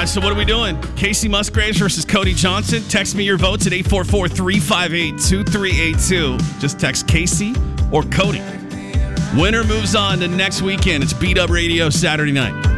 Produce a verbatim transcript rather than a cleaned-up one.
right, so what are we doing? Casey Musgraves versus Cody Johnson. Text me your votes at eight four four, three five eight, two three eight two. Just text Casey or Cody. Winner moves on to next weekend. It's Beat Up Radio Saturday night.